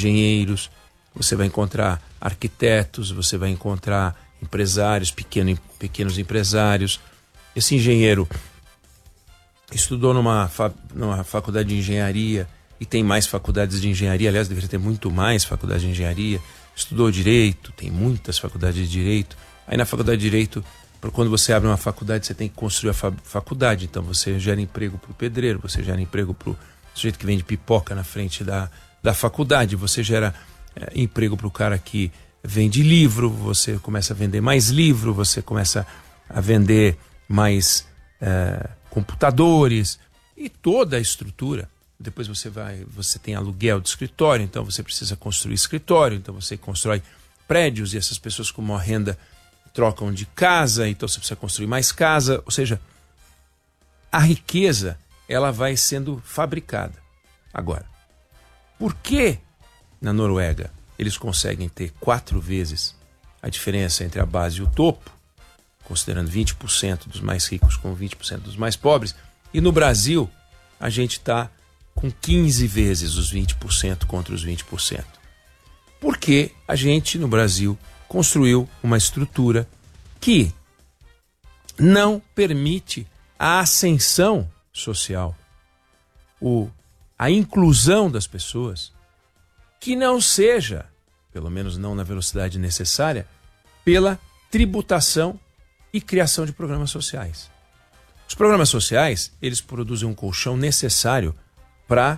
engenheiros, você vai encontrar arquitetos, você vai encontrar empresários, pequenos empresários. Esse engenheiro estudou numa faculdade de engenharia, e tem mais faculdades de engenharia, aliás, deveria ter muito mais faculdades de engenharia. Estudou direito, tem muitas faculdades de direito. Aí na faculdade de direito, quando você abre uma faculdade, você tem que construir a faculdade. Então você gera emprego para o pedreiro, você gera emprego para o sujeito que vende pipoca na frente da faculdade, você gera emprego para o cara que vende livro, você começa a vender mais livro, você começa a vender mais computadores e toda a estrutura. Depois você tem aluguel de escritório, então você precisa construir escritório, então você constrói prédios e essas pessoas com maior renda trocam de casa, então você precisa construir mais casa. Ou seja, a riqueza ela vai sendo fabricada. Agora, por que na Noruega eles conseguem ter 4 vezes a diferença entre a base e o topo, considerando 20% dos mais ricos com 20% dos mais pobres, e no Brasil a gente está com 15 vezes os 20% contra os 20%? Porque a gente, no Brasil, construiu uma estrutura que não permite a ascensão social, a inclusão das pessoas, que não seja, pelo menos não na velocidade necessária, pela tributação e criação de programas sociais. Os programas sociais, eles produzem um colchão necessário para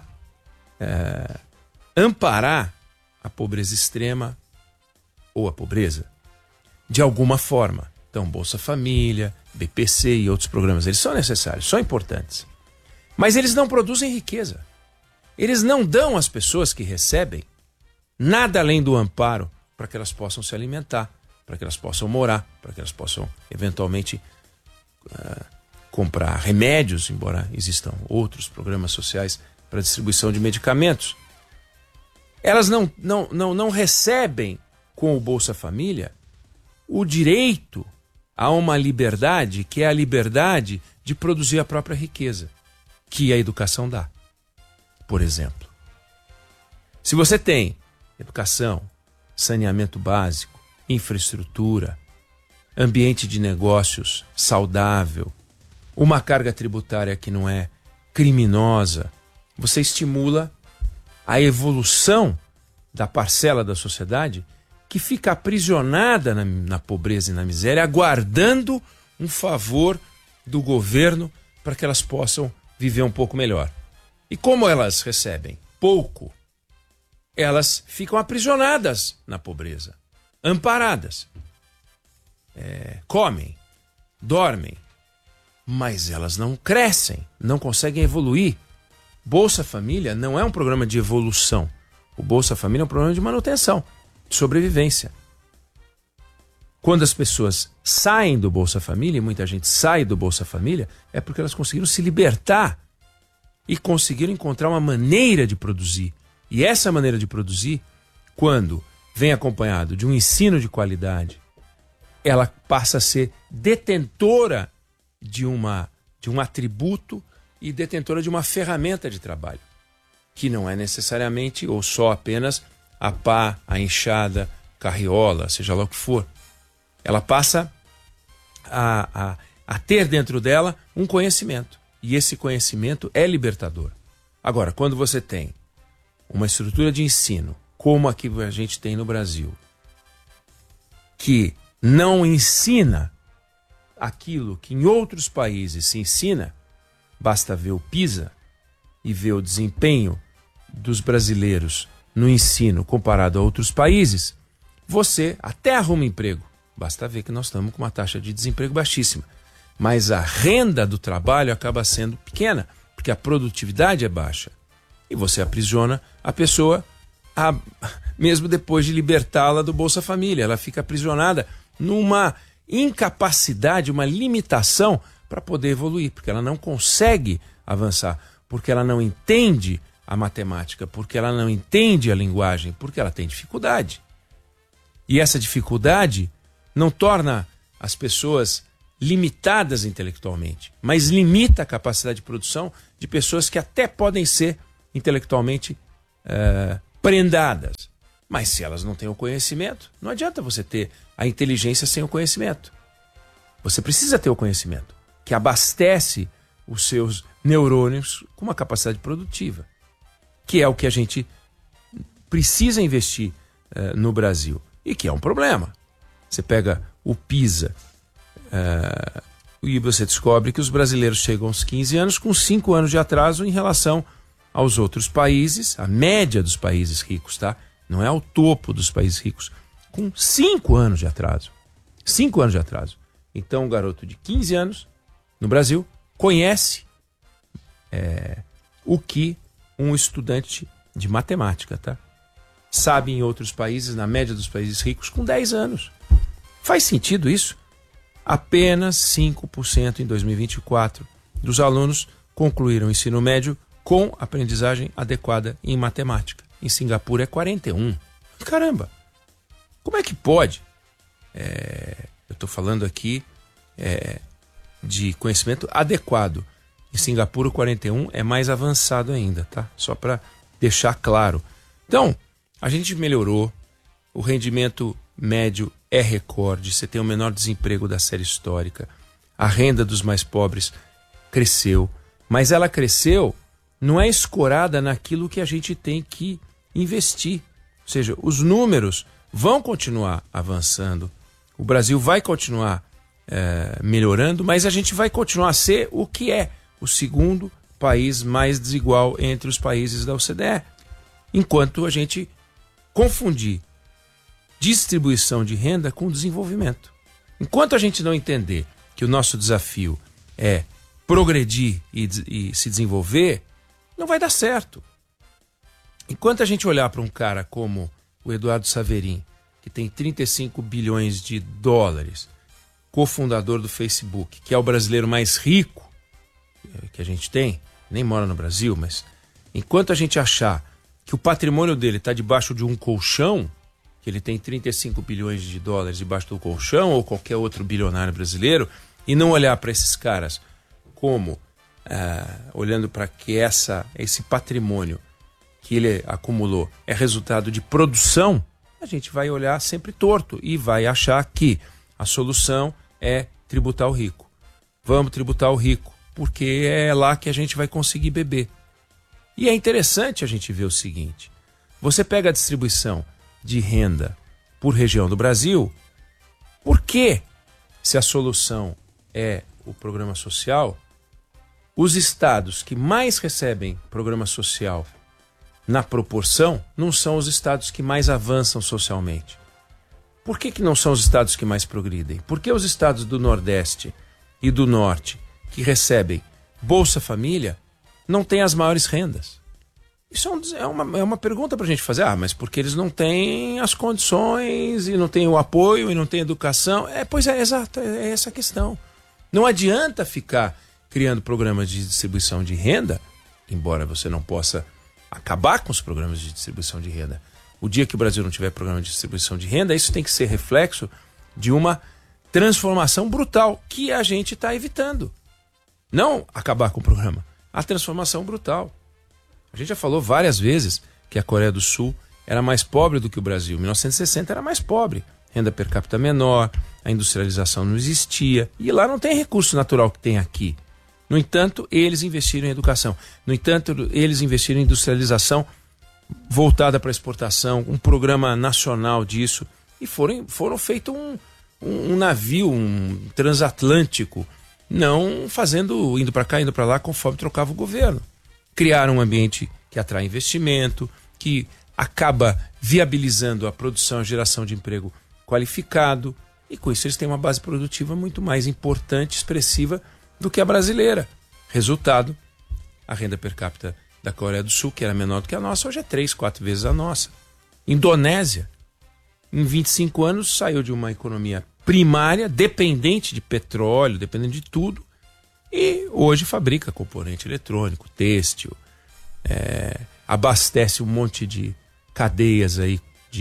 amparar a pobreza extrema ou a pobreza de alguma forma. Então, Bolsa Família, BPC e outros programas, eles são necessários, são importantes. Mas eles não produzem riqueza. Eles não dão às pessoas que recebem nada além do amparo para que elas possam se alimentar, para que elas possam morar, para que elas possam, eventualmente, comprar remédios, embora existam outros programas sociais para distribuição de medicamentos. Elas não recebem com o Bolsa Família o direito a uma liberdade, que é a liberdade de produzir a própria riqueza, que a educação dá. Por exemplo, se você tem educação, saneamento básico, infraestrutura, ambiente de negócios saudável, uma carga tributária que não é criminosa, você estimula a evolução da parcela da sociedade que fica aprisionada na pobreza e na miséria, aguardando um favor do governo para que elas possam viver um pouco melhor. E como elas recebem pouco, elas ficam aprisionadas na pobreza, amparadas. Comem, dormem, mas elas não crescem, não conseguem evoluir. Bolsa Família não é um programa de evolução. O Bolsa Família é um programa de manutenção, de sobrevivência. Quando as pessoas saem do Bolsa Família, e muita gente sai do Bolsa Família, é porque elas conseguiram se libertar e conseguiram encontrar uma maneira de produzir. E essa maneira de produzir, quando vem acompanhado de um ensino de qualidade, ela passa a ser detentora de um atributo e detentora de uma ferramenta de trabalho, que não é necessariamente ou só apenas a pá, a enxada, carriola, seja lá o que for. Ela passa a ter dentro dela um conhecimento, e esse conhecimento é libertador. Agora, quando você tem uma estrutura de ensino, como a que a gente tem no Brasil, que não ensina aquilo que em outros países se ensina, basta ver o PISA e ver o desempenho dos brasileiros no ensino comparado a outros países, você até arruma emprego. Basta ver que nós estamos com uma taxa de desemprego baixíssima. Mas a renda do trabalho acaba sendo pequena, porque a produtividade é baixa. E você aprisiona a pessoa, mesmo depois de libertá-la do Bolsa Família. Ela fica aprisionada numa incapacidade, uma limitação para poder evoluir, porque ela não consegue avançar, porque ela não entende a matemática, porque ela não entende a linguagem, porque ela tem dificuldade. E essa dificuldade não torna as pessoas limitadas intelectualmente, mas limita a capacidade de produção de pessoas que até podem ser intelectualmente prendadas. Mas se elas não têm o conhecimento, não adianta você ter a inteligência sem o conhecimento. Você precisa ter o conhecimento, que abastece os seus neurônios com uma capacidade produtiva, que é o que a gente precisa investir no Brasil, e que é um problema. Você pega o PISA e você descobre que os brasileiros chegam aos 15 anos com 5 anos de atraso em relação aos outros países, a média dos países ricos, tá? Não é ao topo dos países ricos, com 5 anos de atraso. 5 anos de atraso. Então, um garoto de 15 anos, no Brasil, conhece o que um estudante de matemática, tá? Sabe em outros países, na média dos países ricos, com 10 anos. Faz sentido isso? Apenas 5% em 2024 dos alunos concluíram o ensino médio com aprendizagem adequada em matemática. Em Singapura é 41%. Caramba! Como é que pode? Eu estou falando aqui de conhecimento adequado. Em Singapura, o 41% é mais avançado ainda, tá? Só para deixar claro. Então, a gente melhorou. O rendimento médio é recorde. Você tem o menor desemprego da série histórica. A renda dos mais pobres cresceu. Mas ela cresceu não é escorada naquilo que a gente tem que investir. Ou seja, os números vão continuar avançando. O Brasil vai continuar melhorando, mas a gente vai continuar a ser o que é o segundo país mais desigual entre os países da OCDE. Enquanto a gente confundir distribuição de renda com desenvolvimento. Enquanto a gente não entender que o nosso desafio é progredir e se desenvolver, não vai dar certo. Enquanto a gente olhar para um cara como o Eduardo Saverin, que tem 35 bilhões de dólares, cofundador do Facebook, que é o brasileiro mais rico que a gente tem, nem mora no Brasil, mas enquanto a gente achar que o patrimônio dele está debaixo de um colchão, que ele tem 35 bilhões de dólares debaixo do colchão, ou qualquer outro bilionário brasileiro, e não olhar para esses caras como olhando para que esse patrimônio que ele acumulou é resultado de produção, a gente vai olhar sempre torto e vai achar que a solução é tributar o rico. Vamos tributar o rico, porque é lá que a gente vai conseguir beber. E é interessante a gente ver o seguinte: você pega a distribuição de renda por região do Brasil, por que, se a solução é o programa social, os estados que mais recebem programa social na proporção não são os estados que mais avançam socialmente? Por que não são os estados que mais progridem? Por que os estados do Nordeste e do Norte, que recebem Bolsa Família, não têm as maiores rendas? Isso é uma pergunta para a gente fazer. Mas porque eles não têm as condições e não têm o apoio e não têm educação? Pois é, exato, é essa a questão. Não adianta ficar criando programas de distribuição de renda, embora você não possa acabar com os programas de distribuição de renda. O dia que o Brasil não tiver programa de distribuição de renda, isso tem que ser reflexo de uma transformação brutal que a gente está evitando. Não acabar com o programa, a transformação brutal. A gente já falou várias vezes que a Coreia do Sul era mais pobre do que o Brasil. Em 1960 era mais pobre. Renda per capita menor, a industrialização não existia. E lá não tem recurso natural que tem aqui. No entanto, eles investiram em educação. No entanto, eles investiram em industrialização voltada para exportação, um programa nacional disso. E foram feito um navio, um transatlântico, não indo para cá, indo para lá, conforme trocava o governo. Criaram um ambiente que atrai investimento, que acaba viabilizando a produção e a geração de emprego qualificado, e com isso eles têm uma base produtiva muito mais importante, expressiva, do que a brasileira. Resultado, a renda per capita da Coreia do Sul, que era menor do que a nossa, hoje é 3, 4 vezes a nossa. Indonésia, em 25 anos, saiu de uma economia primária, dependente de petróleo, dependente de tudo, e hoje fabrica componente eletrônico, têxtil, abastece um monte de cadeias aí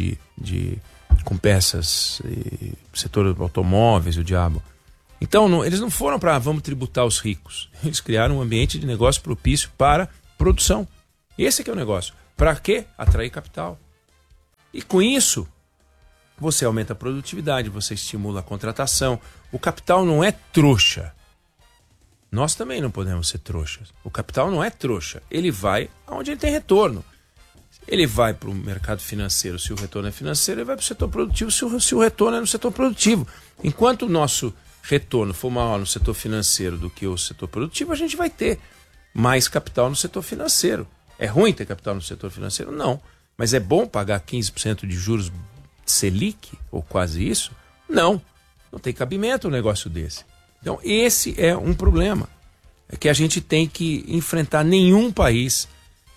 com peças, setor automóveis, o diabo. Então, eles não foram para vamos tributar os ricos. Eles criaram um ambiente de negócio propício para produção. Esse é que é o negócio. Para quê? Atrair capital. E com isso, você aumenta a produtividade, você estimula a contratação. O capital não é trouxa. Nós também não podemos ser trouxas. O capital não é trouxa. Ele vai aonde ele tem retorno. Ele vai para o mercado financeiro se o retorno é financeiro, ele vai para o setor produtivo se o retorno é no setor produtivo. Enquanto o nosso retorno for maior no setor financeiro do que o setor produtivo, a gente vai ter mais capital no setor financeiro. É ruim ter capital no setor financeiro? Não. Mas é bom pagar 15% de juros Selic, ou quase isso? Não. Não tem cabimento um negócio desse. Então, esse é um problema. É que a gente tem que enfrentar. Nenhum país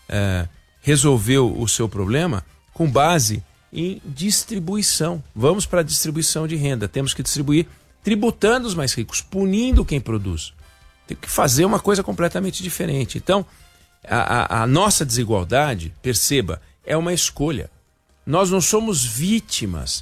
resolveu o seu problema com base em distribuição. Vamos para a distribuição de renda. Temos que distribuir tributando os mais ricos, punindo quem produz. Tem que fazer uma coisa completamente diferente. Então, a nossa desigualdade, perceba, é uma escolha. Nós não somos vítimas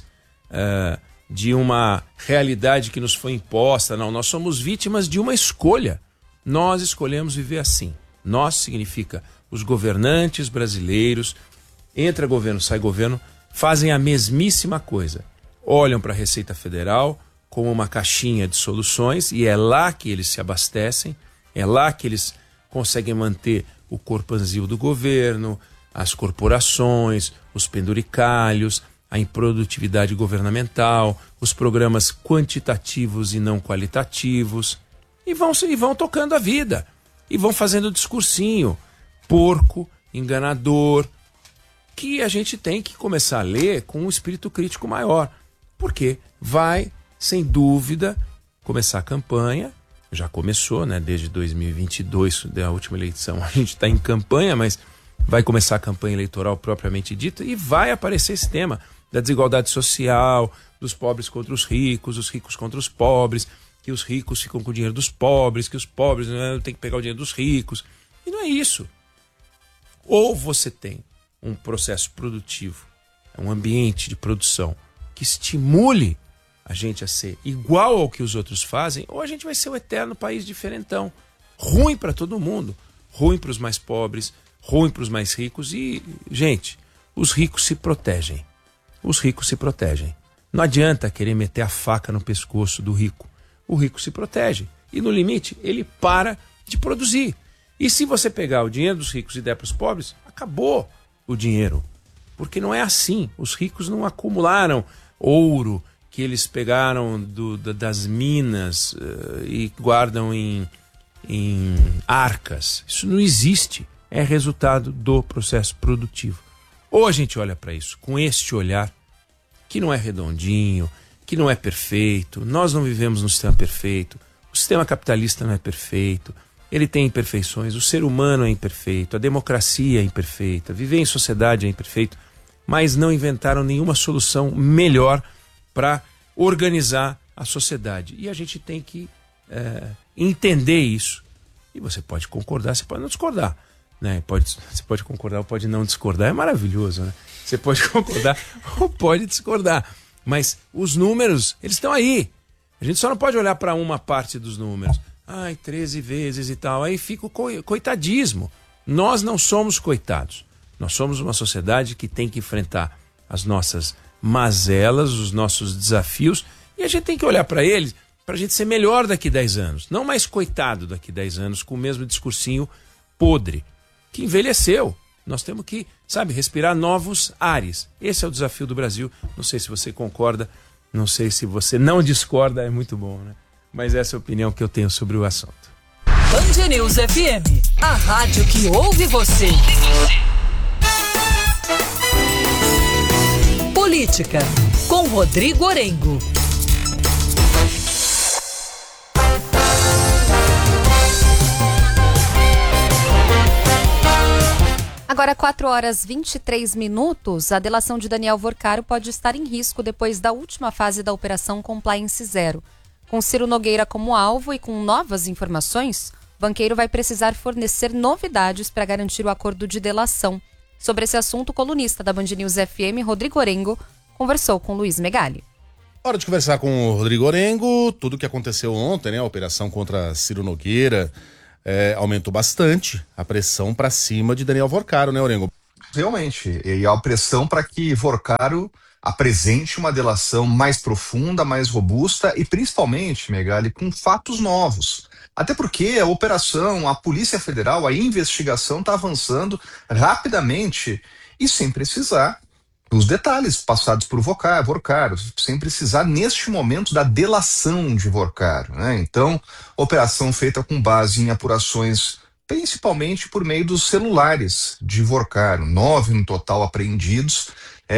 de uma realidade que nos foi imposta, não. Nós somos vítimas de uma escolha. Nós escolhemos viver assim. Nós significa os governantes brasileiros, entra governo, sai governo, fazem a mesmíssima coisa. Olham para a Receita Federal como uma caixinha de soluções e é lá que eles se abastecem, é lá que eles conseguem manter o corpanzil do governo, as corporações, os penduricalhos, a improdutividade governamental, os programas quantitativos e não qualitativos, e vão tocando a vida, e vão fazendo discursinho porco, enganador, que a gente tem que começar a ler com um espírito crítico maior, porque vai, sem dúvida, começar a campanha. Já começou, né? Desde 2022, da última eleição, a gente está em campanha, mas vai começar a campanha eleitoral propriamente dita e vai aparecer esse tema da desigualdade social, dos pobres contra os ricos contra os pobres, que os ricos ficam com o dinheiro dos pobres, que os pobres têm que pegar o dinheiro dos ricos. E não é isso. Ou você tem um processo produtivo, um ambiente de produção que estimule a gente a ser igual ao que os outros fazem, ou a gente vai ser o eterno país diferentão. Ruim para todo mundo. Ruim para os mais pobres, ruim para os mais ricos. E, gente, os ricos se protegem. Os ricos se protegem. Não adianta querer meter a faca no pescoço do rico. O rico se protege. E, no limite, ele para de produzir. E se você pegar o dinheiro dos ricos e der para os pobres, acabou o dinheiro. Porque não é assim. Os ricos não acumularam ouro que eles pegaram das minas e guardam em arcas. Isso não existe. É resultado do processo produtivo. Ou a gente olha para isso com este olhar, que não é redondinho, que não é perfeito. Nós não vivemos num sistema perfeito. O sistema capitalista não é perfeito. Ele tem imperfeições, o ser humano é imperfeito, a democracia é imperfeita, viver em sociedade é imperfeito, mas não inventaram nenhuma solução melhor para organizar a sociedade. E a gente tem que entender isso. E você pode concordar, você pode não discordar. Né? Você pode concordar ou pode não discordar, é maravilhoso. Né? Você pode concordar ou pode discordar. Mas os números, eles estão aí. A gente só não pode olhar para uma parte dos números. 13 vezes e tal. Aí fica o coitadismo. Nós não somos coitados. Nós somos uma sociedade que tem que enfrentar as nossas mazelas, os nossos desafios, e a gente tem que olhar para eles para a gente ser melhor daqui 10 anos. Não mais coitado daqui 10 anos com o mesmo discursinho podre, que envelheceu. Nós temos que, respirar novos ares. Esse é o desafio do Brasil. Não sei se você concorda, não sei se você não discorda, é muito bom, né? Mas essa é a opinião que eu tenho sobre o assunto. Band News FM, a rádio que ouve você. Política, com Rodrigo Orengo. Agora, 4h23, a delação de Daniel Vorcaro pode estar em risco depois da última fase da Operação Compliance Zero. Com Ciro Nogueira como alvo e com novas informações, o banqueiro vai precisar fornecer novidades para garantir o acordo de delação. Sobre esse assunto, o colunista da Band News FM, Rodrigo Orengo, conversou com Luiz Megali. Hora de conversar com o Rodrigo Orengo. Tudo que aconteceu ontem, né? A operação contra Ciro Nogueira aumentou bastante a pressão para cima de Daniel Vorcaro, né, Orengo? realmente. E a pressão para que Vorcaro apresente uma delação mais profunda, mais robusta e principalmente, Megali, com fatos novos. Até porque a operação, a Polícia Federal, a investigação está avançando rapidamente e sem precisar dos detalhes passados por Vorcaro, sem precisar neste momento da delação de Vorcaro, né? Então, operação feita com base em apurações principalmente por meio dos celulares de Vorcaro, 9 no total apreendidos,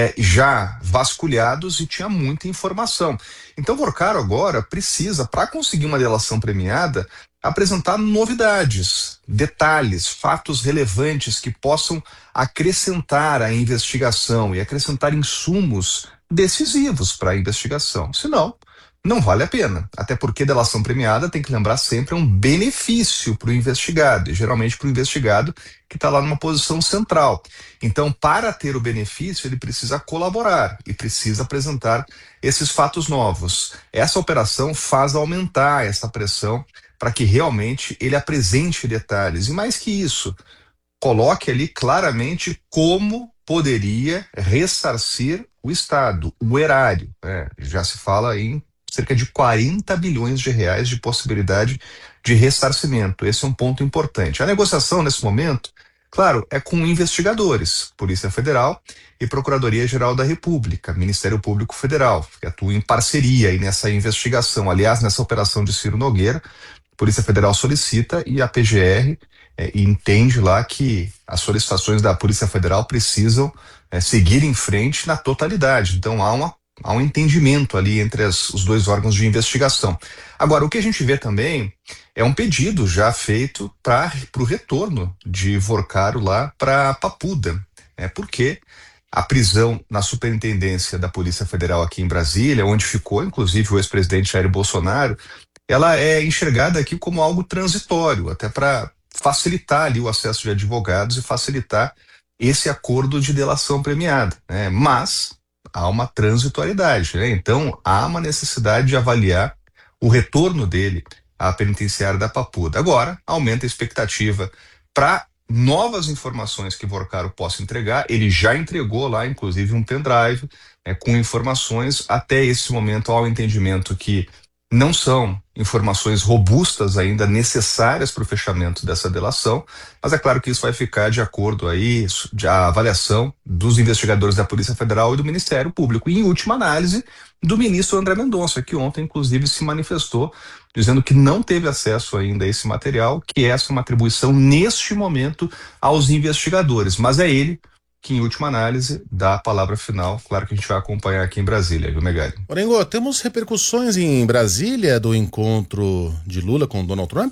já vasculhados e tinha muita informação. Então Vorcaro agora precisa, para conseguir uma delação premiada, apresentar novidades, detalhes, fatos relevantes que possam acrescentar à investigação e acrescentar insumos decisivos para a investigação. Senão, não vale a pena. Até porque delação premiada, tem que lembrar sempre, é um benefício para o investigado, e geralmente para o investigado que está lá numa posição central. Então, para ter o benefício, ele precisa colaborar e precisa apresentar esses fatos novos. Essa operação faz aumentar essa pressão para que realmente ele apresente detalhes. E mais que isso, coloque ali claramente como poderia ressarcir o Estado, o erário. Já se fala em cerca de 40 bilhões de reais de possibilidade de ressarcimento. Esse é um ponto importante. A negociação, nesse momento, claro, é com investigadores, Polícia Federal e Procuradoria-Geral da República, Ministério Público Federal, que atuam em parceria aí nessa investigação. Aliás, nessa operação de Ciro Nogueira, a Polícia Federal solicita e a PGR entende lá que as solicitações da Polícia Federal precisam seguir em frente na totalidade. Então, há um entendimento ali entre os dois órgãos de investigação. Agora, o que a gente vê também é um pedido já feito para o retorno de Vorcaro lá para Papuda, porque a prisão na superintendência da Polícia Federal aqui em Brasília, onde ficou inclusive o ex-presidente Jair Bolsonaro, ela é enxergada aqui como algo transitório, até para facilitar ali o acesso de advogados e facilitar esse acordo de delação premiada, né? Mas há uma transitoriedade, né? Então há uma necessidade de avaliar o retorno dele à penitenciária da Papuda. Agora, aumenta a expectativa para novas informações que Vorcaro possa entregar. Ele já entregou lá, inclusive, um pendrive com informações. Até esse momento há um entendimento que não são informações robustas ainda necessárias para o fechamento dessa delação, mas é claro que isso vai ficar de acordo aí a avaliação dos investigadores da Polícia Federal e do Ministério Público. E, em última análise, do ministro André Mendonça, que ontem, inclusive, se manifestou dizendo que não teve acesso ainda a esse material, que essa é uma atribuição, neste momento, aos investigadores. Mas é ele que, em última análise, dá a palavra final. Claro que a gente vai acompanhar aqui em Brasília, viu, Megali? Orengo, temos repercussões em Brasília do encontro de Lula com Donald Trump?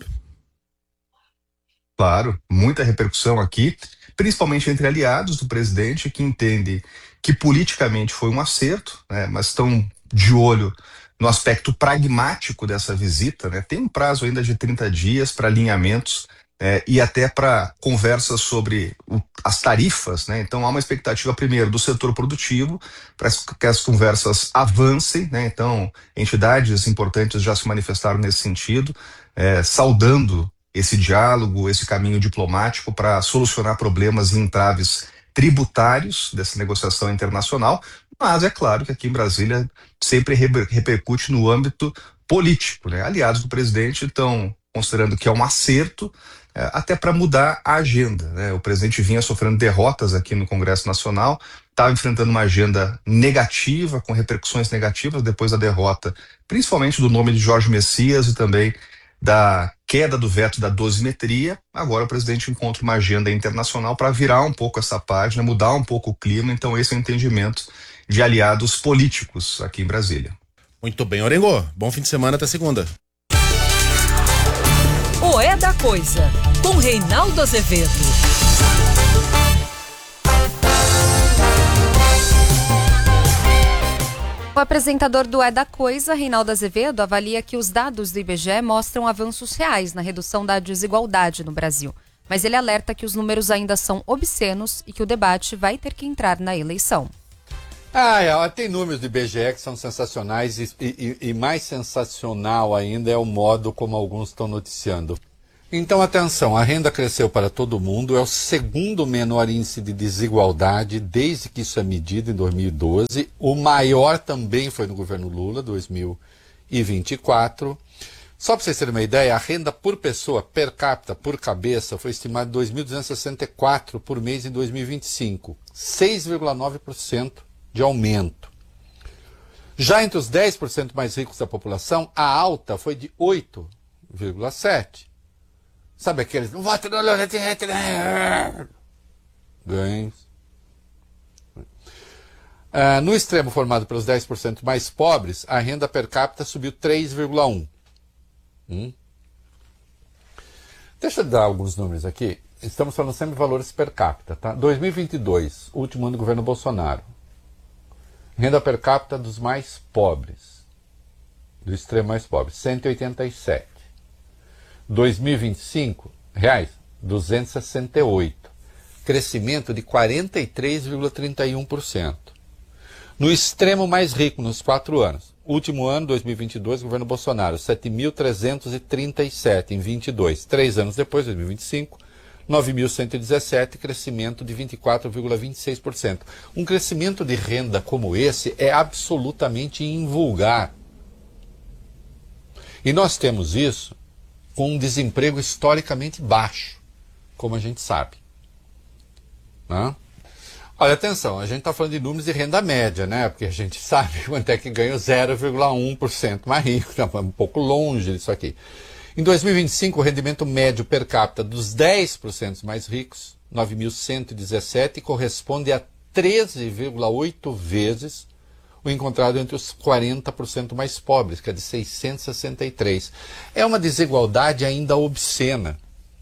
Claro, muita repercussão aqui, principalmente entre aliados do presidente, que entendem que politicamente foi um acerto, né, mas estão de olho no aspecto pragmático dessa visita, né? Tem um prazo ainda de 30 dias para alinhamentos e até para conversas sobre as tarifas, né? Então há uma expectativa primeiro do setor produtivo para que as conversas avancem, né? Então entidades importantes já se manifestaram nesse sentido, saudando esse diálogo, esse caminho diplomático para solucionar problemas e entraves tributários dessa negociação internacional, mas é claro que aqui em Brasília sempre repercute no âmbito político, né? Aliados do presidente estão considerando que é um acerto, até para mudar a agenda, né? O presidente vinha sofrendo derrotas aqui no Congresso Nacional, estava enfrentando uma agenda negativa, com repercussões negativas depois da derrota, principalmente do nome de Jorge Messias e também da queda do veto da dosimetria. Agora o presidente encontra uma agenda internacional para virar um pouco essa página, mudar um pouco o clima. Então esse é o entendimento de aliados políticos aqui em Brasília. Muito bem, Orengo. Bom fim de semana, até segunda. O É da Coisa, com Reinaldo Azevedo. O apresentador do É da Coisa, Reinaldo Azevedo, avalia que os dados do IBGE mostram avanços reais na redução da desigualdade no Brasil. Mas ele alerta que os números ainda são obscenos e que o debate vai ter que entrar na eleição. Tem números do IBGE que são sensacionais e mais sensacional ainda é o modo como alguns estão noticiando. Então, atenção, a renda cresceu para todo mundo, é o segundo menor índice de desigualdade desde que isso é medido em 2012. O maior também foi no governo Lula, 2024. Só para vocês terem uma ideia, a renda por pessoa, per capita, por cabeça, foi estimada em 2.264 por mês em 2025. 6,9% de aumento. Já entre os 10% mais ricos da população, a alta foi de 8,7%. Sabe aqueles... ganhos. No extremo formado pelos 10% mais pobres, a renda per capita subiu 3,1%. Deixa eu dar alguns números aqui. Estamos falando sempre de valores per capita, tá? 2022, último ano do governo Bolsonaro. Renda per capita dos mais pobres, do extremo mais pobre, 187. 2025, reais, 268. Crescimento de 43,31%. No extremo mais rico, nos 4 anos. Último ano, 2022, governo Bolsonaro, 7.337 em 22. 3 anos depois, 2025, 9.117, crescimento de 24,26%. Um crescimento de renda como esse é absolutamente invulgar. E nós temos isso com um desemprego historicamente baixo, como a gente sabe. Né? Olha, atenção, a gente está falando de números de renda média, né? Porque a gente sabe quanto é que ganha o 0,1% mais rico, tá um pouco longe disso aqui. Em 2025, o rendimento médio per capita dos 10% mais ricos, 9.117, corresponde a 13,8 vezes o encontrado entre os 40% mais pobres, que é de 663. É uma desigualdade ainda obscena.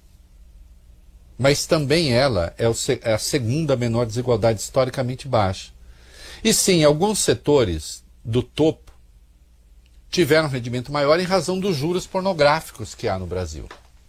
Mas também ela é a segunda menor desigualdade historicamente baixa. E sim, alguns setores do topo tiveram um rendimento maior em razão dos juros pornográficos que há no Brasil.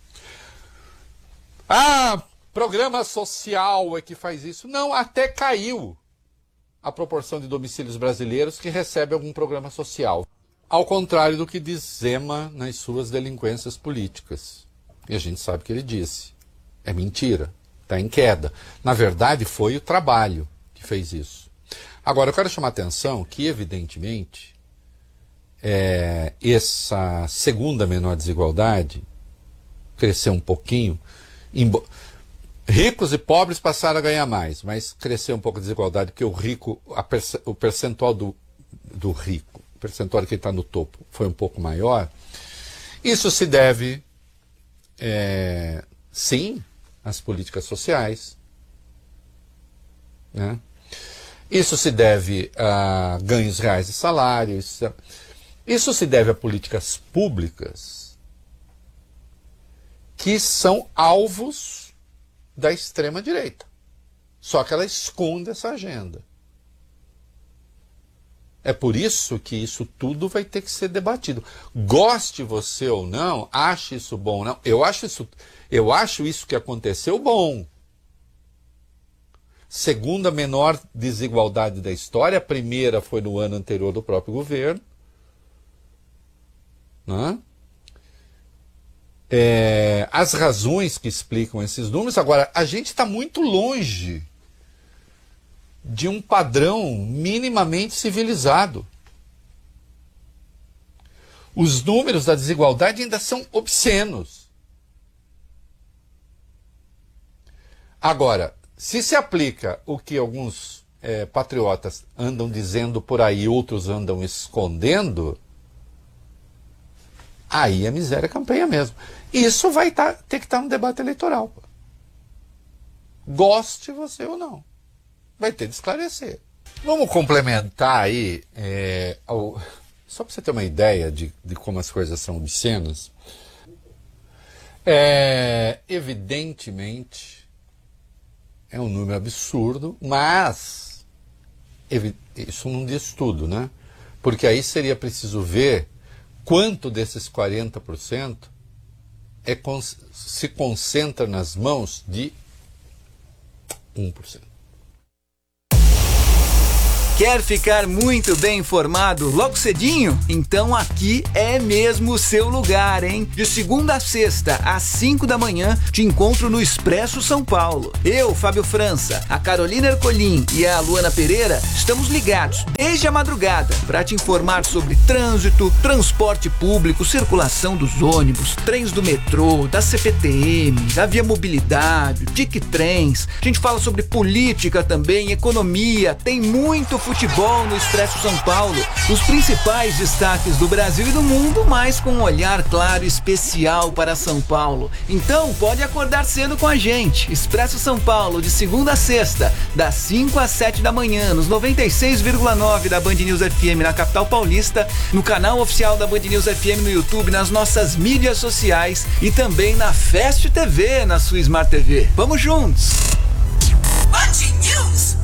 Ah, programa social é que faz isso. Não, até caiu a proporção de domicílios brasileiros que recebem algum programa social. Ao contrário do que diz Zema nas suas delinquências políticas. E a gente sabe que ele disse. É mentira, está em queda. Na verdade, foi o trabalho que fez isso. Agora, eu quero chamar a atenção que, evidentemente, essa segunda menor desigualdade cresceu um pouquinho. Ricos e pobres passaram a ganhar mais, mas cresceu um pouco a desigualdade, porque o rico, o percentual do rico, o percentual que está no topo, foi um pouco maior. Isso se deve, sim, às políticas sociais, né? Isso se deve a ganhos reais de salário, isso se deve a políticas públicas que são alvos da extrema-direita. Só que ela esconde essa agenda. É por isso que isso tudo vai ter que ser debatido. Goste você ou não, ache isso bom ou não, eu acho isso que aconteceu bom. Segunda menor desigualdade da história, a primeira foi no ano anterior do próprio governo. Né? As razões que explicam esses números. Agora, a gente está muito longe de um padrão minimamente civilizado. Os números da desigualdade ainda são obscenos. Agora, se aplica o que alguns patriotas andam dizendo por aí, outros andam escondendo, aí a miséria campeia mesmo. Isso vai ter que estar no debate eleitoral. Goste você ou não. Vai ter de esclarecer. Vamos complementar aí, só para você ter uma ideia de como as coisas são obscenas. Evidentemente, é um número absurdo, mas isso não diz tudo, né? Porque aí seria preciso ver quanto desses 40% se concentra nas mãos de 1%. Quer ficar muito bem informado logo cedinho? Então aqui é mesmo o seu lugar, hein? De segunda a sexta, às 5 da manhã, te encontro no Expresso São Paulo. Eu, Fábio França, a Carolina Ercolim e a Luana Pereira estamos ligados desde a madrugada para te informar sobre trânsito, transporte público, circulação dos ônibus, trens do metrô, da CPTM, da Via Mobilidade, Tic Trens. A gente fala sobre política também, economia, tem muito futebol no Expresso São Paulo, os principais destaques do Brasil e do mundo, mas com um olhar claro e especial para São Paulo. Então pode acordar cedo com a gente. Expresso São Paulo, de segunda a sexta, das 5 às 7 da manhã, nos 96,9 da Band News FM na capital paulista, no canal oficial da Band News FM no YouTube, nas nossas mídias sociais e também na Fast TV, na sua Smart TV. Vamos juntos! Band News.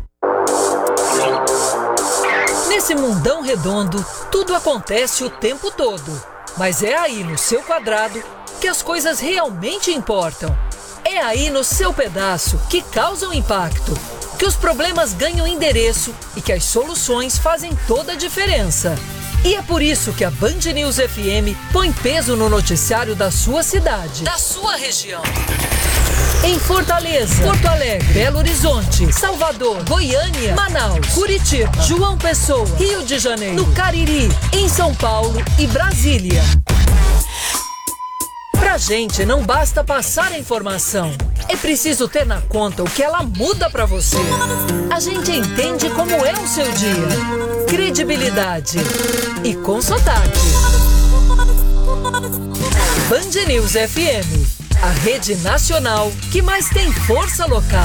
Nesse mundão redondo, tudo acontece o tempo todo. Mas é aí no seu quadrado que as coisas realmente importam. É aí no seu pedaço que causam impacto, que os problemas ganham endereço e que as soluções fazem toda a diferença. E é por isso que a Band News FM põe peso no noticiário da sua cidade, da sua região. Em Fortaleza, Porto Alegre, Belo Horizonte, Salvador, Goiânia, Manaus, Curitiba, João Pessoa, Rio de Janeiro, no Cariri, em São Paulo e Brasília. Pra gente não basta passar a informação, é preciso ter na conta o que ela muda pra você. A gente entende como é o seu dia, credibilidade e com sotaque. Band News FM, a rede nacional que mais tem força local.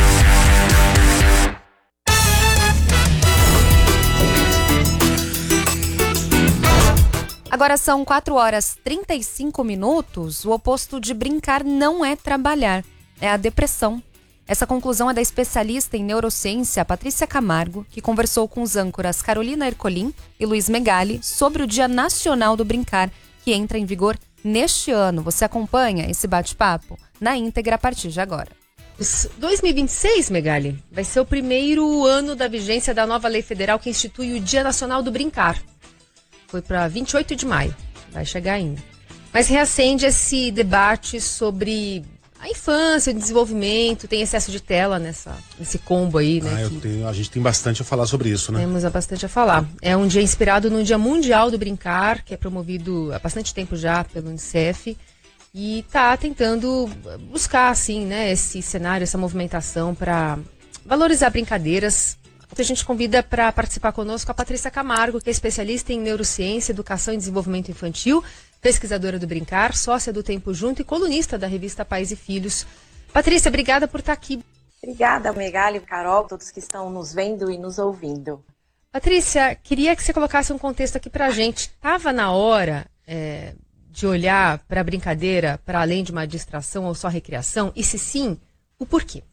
Agora são 4h35. O oposto de brincar não é trabalhar, é a depressão. Essa conclusão é da especialista em neurociência Patrícia Camargo, que conversou com os âncoras Carolina Ercolim e Luiz Megali sobre o Dia Nacional do Brincar, que entra em vigor neste ano. Você acompanha esse bate-papo na íntegra a partir de agora. 2026, Megali, vai ser o primeiro ano da vigência da nova lei federal que institui o Dia Nacional do Brincar. Foi para 28 de maio, vai chegar ainda. Mas reacende esse debate sobre a infância, o desenvolvimento, tem excesso de tela nesse combo aí, né? A gente tem bastante a falar sobre isso, né? Temos bastante a falar. É um dia inspirado no Dia Mundial do Brincar, que é promovido há bastante tempo já pelo Unicef, e está tentando buscar, assim, né, esse cenário, essa movimentação para valorizar brincadeiras. A gente convida para participar conosco a Patrícia Camargo, que é especialista em neurociência, educação e desenvolvimento infantil, pesquisadora do Brincar, sócia do Tempo Junto e colunista da revista Pais e Filhos. Patrícia, obrigada por estar aqui. Obrigada, Megali, Carol, todos que estão nos vendo e nos ouvindo. Patrícia, queria que você colocasse um contexto aqui para a gente. Estava na hora de olhar para a brincadeira para além de uma distração ou só recreação? E se sim, o porquê?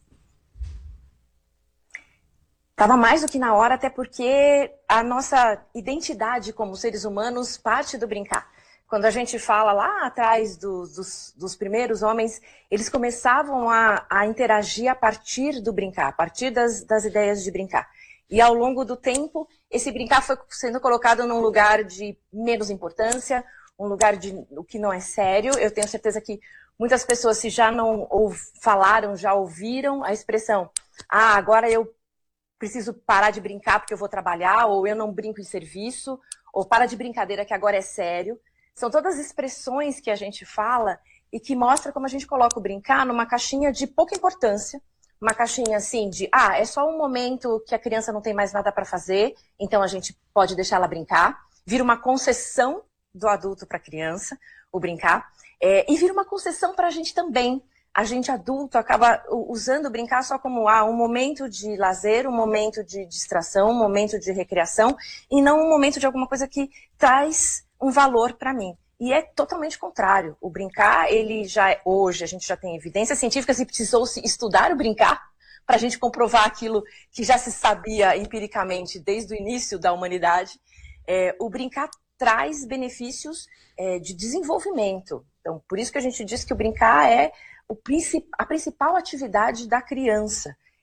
Estava mais do que na hora, até porque a nossa identidade como seres humanos parte do brincar. Quando a gente fala lá atrás dos primeiros homens, eles começavam a interagir a partir do brincar, a partir das ideias de brincar. E ao longo do tempo, esse brincar foi sendo colocado num lugar de menos importância, um lugar de o que não é sério. Eu tenho certeza que muitas pessoas, se já não falaram, já ouviram a expressão, agora eu preciso parar de brincar porque eu vou trabalhar, ou eu não brinco em serviço, ou para de brincadeira que agora é sério. São todas expressões que a gente fala e que mostra como a gente coloca o brincar numa caixinha de pouca importância, uma caixinha assim de, é só um momento que a criança não tem mais nada para fazer, então a gente pode deixar ela brincar. Vira uma concessão do adulto para a criança, o brincar, e vira uma concessão para a gente também. A gente adulto acaba usando o brincar só como um momento de lazer, um momento de distração, um momento de recreação, e não um momento de alguma coisa que traz um valor para mim. E é totalmente contrário. O brincar, ele hoje a gente já tem evidências científicas e precisou se estudar o brincar para a gente comprovar aquilo que já se sabia empiricamente desde o início da humanidade. O brincar traz benefícios de desenvolvimento. Então, por isso que a gente diz que o brincar é a principal atividade da criança.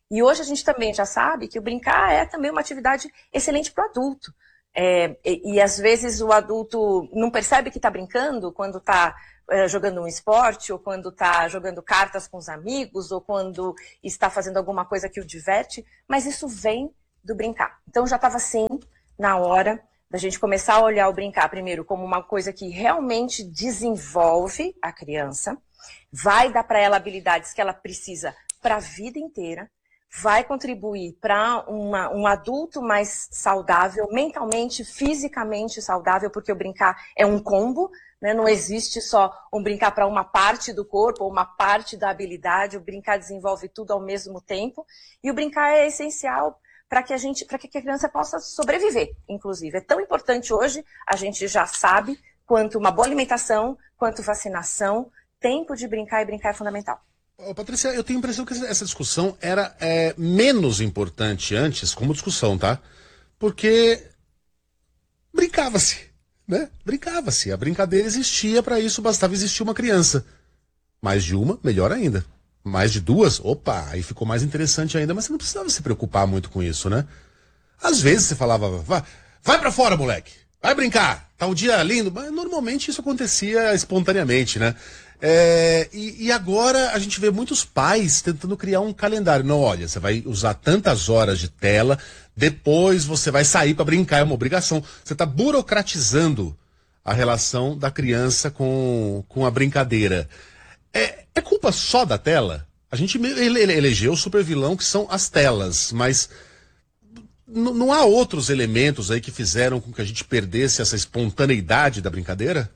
E hoje a gente também já sabe que o brincar é também uma atividade excelente para o adulto. E às vezes o adulto não percebe que está brincando quando está jogando um esporte, ou quando está jogando cartas com os amigos, ou quando está fazendo alguma coisa que o diverte, mas isso vem do brincar. Então já estava sim na hora da gente começar a olhar o brincar primeiro como uma coisa que realmente desenvolve a criança, vai dar para ela habilidades que ela precisa para a vida inteira, vai contribuir para um adulto mais saudável, mentalmente, fisicamente saudável, porque o brincar é um combo, né? Não existe só um brincar para uma parte do corpo ou uma parte da habilidade, o brincar desenvolve tudo ao mesmo tempo, e o brincar é essencial para que a criança possa sobreviver, inclusive. É tão importante hoje, a gente já sabe, quanto uma boa alimentação, quanto vacinação, tempo de brincar, e brincar é fundamental. Ô, Patrícia, eu tenho a impressão que essa discussão era menos importante antes, como discussão, tá? Porque brincava-se, né? Brincava-se. A brincadeira existia, para isso bastava existir uma criança. Mais de uma, melhor ainda. Mais de duas, opa, aí ficou mais interessante ainda, mas você não precisava se preocupar muito com isso, né? Às vezes você falava, vai pra fora, moleque, vai brincar, tá um dia lindo, mas normalmente isso acontecia espontaneamente, né? E agora a gente vê muitos pais tentando criar um calendário. Não, olha, você vai usar tantas horas de tela, depois você vai sair para brincar, é uma obrigação. Você está burocratizando a relação da criança com a brincadeira. É culpa só da tela? A gente elegeu o supervilão que são as telas, mas não há outros elementos aí que fizeram com que a gente perdesse essa espontaneidade da brincadeira?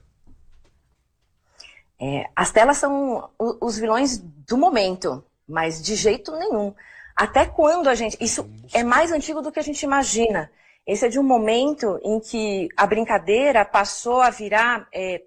As telas são os vilões do momento, mas de jeito nenhum. Até quando isso é mais antigo do que a gente imagina. Esse é de um momento em que a brincadeira passou a vira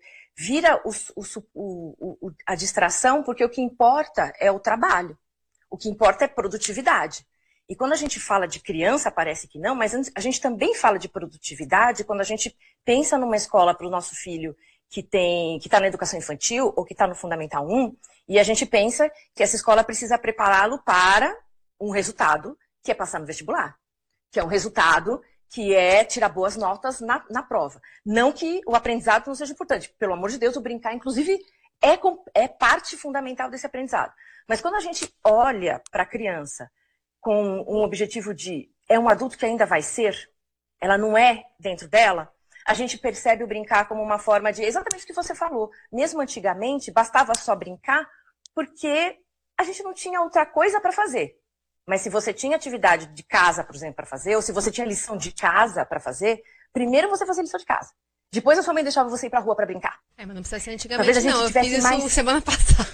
a distração, porque o que importa é o trabalho. O que importa é produtividade. E quando a gente fala de criança, parece que não, mas a gente também fala de produtividade quando a gente pensa numa escola para o nosso filho que está na educação infantil ou que está no Fundamental 1, e a gente pensa que essa escola precisa prepará-lo para um resultado que é passar no vestibular, que é um resultado que é tirar boas notas na prova. Não que o aprendizado não seja importante. Pelo amor de Deus, o brincar, inclusive, é parte fundamental desse aprendizado. Mas quando a gente olha para a criança com um objetivo de é um adulto que ainda vai ser, ela não é dentro dela, a gente percebe o brincar como uma forma de exatamente o que você falou. Mesmo antigamente, bastava só brincar porque a gente não tinha outra coisa para fazer. Mas se você tinha atividade de casa, por exemplo, para fazer, ou se você tinha lição de casa para fazer, primeiro você fazia lição de casa. Depois a sua mãe deixava você ir pra rua para brincar. Mas não precisa ser antigamente, não. Eu fiz isso semana passada.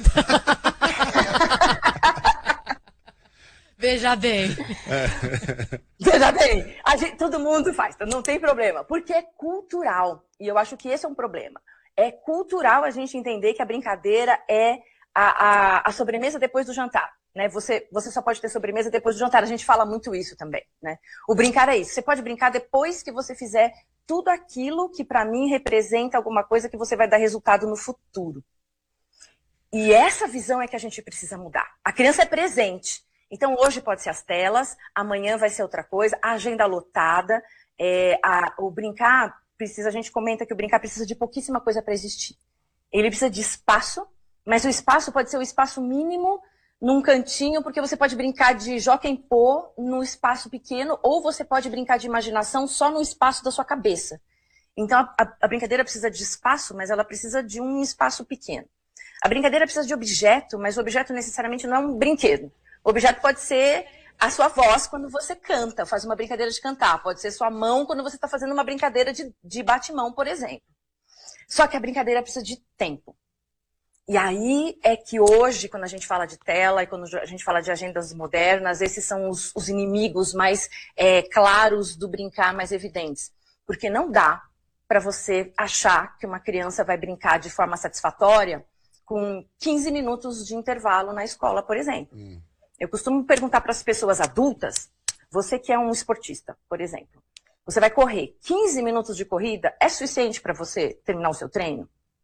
Veja bem. Veja bem, todo mundo faz, não tem problema. Porque é cultural. E eu acho que esse é um problema. É cultural a gente entender que a brincadeira é a sobremesa depois do jantar. Né? Você só pode ter sobremesa depois do jantar. A gente fala muito isso também. Né? O brincar é isso. Você pode brincar depois que você fizer tudo aquilo que para mim representa alguma coisa que você vai dar resultado no futuro. E essa visão é que a gente precisa mudar. A criança é presente. Então, hoje pode ser as telas, amanhã vai ser outra coisa, a agenda lotada, o brincar precisa, a gente comenta que o brincar precisa de pouquíssima coisa para existir. Ele precisa de espaço, mas o espaço pode ser o espaço mínimo num cantinho, porque você pode brincar de jockey-pô num espaço pequeno, ou você pode brincar de imaginação só no espaço da sua cabeça. Então, a brincadeira precisa de espaço, mas ela precisa de um espaço pequeno. A brincadeira precisa de objeto, mas o objeto necessariamente não é um brinquedo. O objeto pode ser a sua voz quando você canta, faz uma brincadeira de cantar. Pode ser sua mão quando você está fazendo uma brincadeira de bate-mão, por exemplo. Só que a brincadeira precisa de tempo. E aí é que hoje, quando a gente fala de tela e quando a gente fala de agendas modernas, esses são os inimigos mais claros do brincar, mais evidentes. Porque não dá para você achar que uma criança vai brincar de forma satisfatória com 15 minutos de intervalo na escola, por exemplo. Eu costumo perguntar para as pessoas adultas, você que é um esportista, por exemplo, você vai correr 15 minutos de corrida, é suficiente para você terminar o seu treino?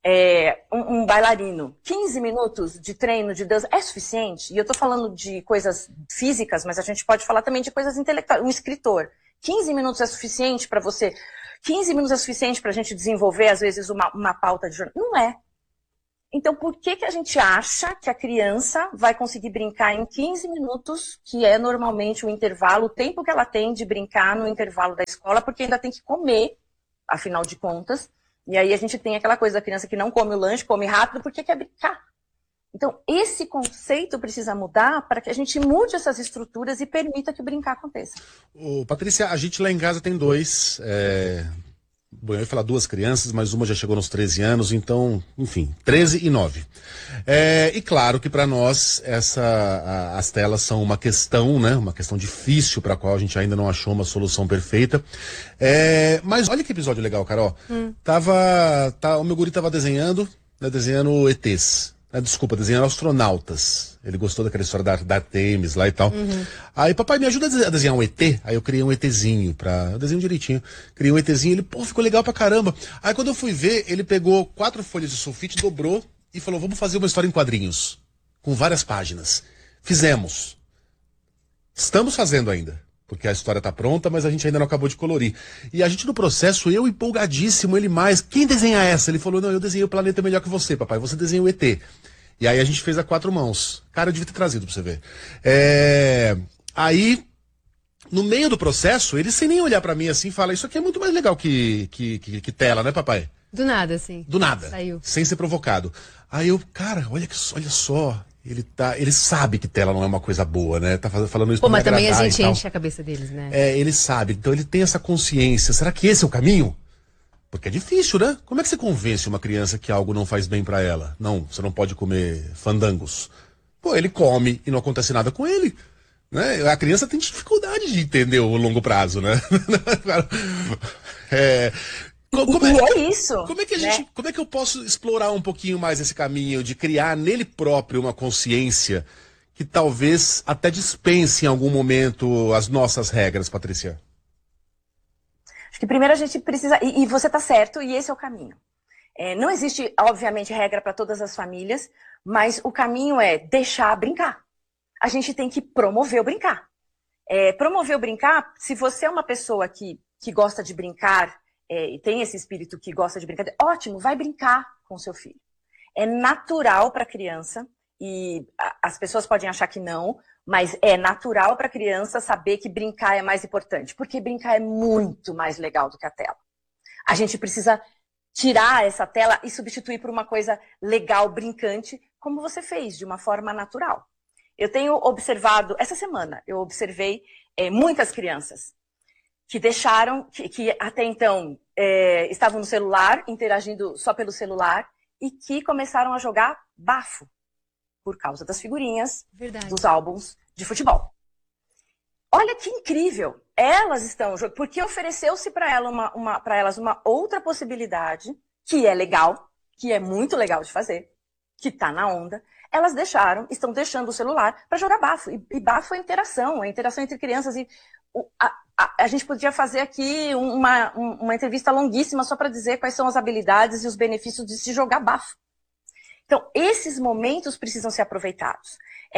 um bailarino, 15 minutos de treino de dança é suficiente? E eu estou falando de coisas físicas, mas a gente pode falar também de coisas intelectuais. Um escritor, 15 minutos é suficiente para você? 15 minutos é suficiente para a gente desenvolver, às vezes, uma pauta de jornal? Não é. Então, por que a gente acha que a criança vai conseguir brincar em 15 minutos, que é normalmente o intervalo, o tempo que ela tem de brincar no intervalo da escola, porque ainda tem que comer, afinal de contas. E aí a gente tem aquela coisa da criança que não come o lanche, come rápido, porque quer brincar. Então, esse conceito precisa mudar para que a gente mude essas estruturas e permita que o brincar aconteça. Patrícia, a gente lá em casa tem dois... Bom, eu ia falar duas crianças, mas uma já chegou nos 13 anos, então, enfim, 13 e 9. E claro que para nós as telas são uma questão, né? Uma questão difícil para a qual a gente ainda não achou uma solução perfeita. Mas olha que episódio legal, Carol. O meu guri tava desenhando ETs. Desculpa, desenhando astronautas. Ele gostou daquela história da Artemis lá e tal. Aí, papai, me ajuda a desenhar um ET? Aí eu criei um ETzinho, eu desenho direitinho. Criei um ETzinho, ele, ficou legal pra caramba. Aí quando eu fui ver, ele pegou 4 folhas de sulfite, dobrou e falou, vamos fazer uma história em quadrinhos. Com várias páginas. Fizemos. Estamos fazendo ainda. Porque a história tá pronta, mas a gente ainda não acabou de colorir. E a gente no processo, eu empolgadíssimo, ele mais. Quem desenha essa? Ele falou, não, eu desenhei o planeta melhor que você, papai. Você desenhou o ET. E aí a gente fez a 4 mãos. Cara, eu devia ter trazido pra você ver. Aí, no meio do processo, ele sem nem olhar pra mim assim, fala, isso aqui é muito mais legal que tela, né, papai? Do nada, assim. Do nada. Saiu. Sem ser provocado. Aí eu, cara, olha só. Ele sabe que tela não é uma coisa boa, né? Tá falando isso pra mas também a agradar gente e tal. enche a cabeça deles, né? Ele sabe. Então ele tem essa consciência. Será que esse é o caminho? Porque é difícil, né? Como é que você convence uma criança que algo não faz bem pra ela? Não, você não pode comer fandangos. Pô, ele come e não acontece nada com ele. Né? A criança tem dificuldade de entender o longo prazo, né? É isso. Como é que eu posso explorar um pouquinho mais esse caminho de criar nele próprio uma consciência que talvez até dispense em algum momento as nossas regras, Patrícia? Acho que primeiro a gente precisa... E você está certo, e esse é o caminho. Não existe, obviamente, regra para todas as famílias, mas o caminho é deixar brincar. A gente tem que promover o brincar. Promover o brincar, se você é uma pessoa que gosta de brincar, e tem esse espírito que gosta de brincar, ótimo, vai brincar com seu filho. É natural para a criança, e as pessoas podem achar que não, mas é natural para a criança saber que brincar é mais importante, porque brincar é muito mais legal do que a tela. A gente precisa tirar essa tela e substituir por uma coisa legal, brincante, como você fez, de uma forma natural. Eu tenho observado, essa semana, eu observei muitas crianças que deixaram, que até então estavam no celular, interagindo só pelo celular, e que começaram a jogar bafo, por causa das figurinhas, dos álbuns de futebol. Olha que incrível! Elas estão jogando, porque ofereceu-se para elas uma outra possibilidade, que é legal, que é muito legal de fazer, que está na onda. Elas estão deixando o celular para jogar bafo. E bafo é interação entre crianças. E a gente podia fazer aqui uma entrevista longuíssima só para dizer quais são as habilidades e os benefícios de se jogar bafo. Então, esses momentos precisam ser aproveitados.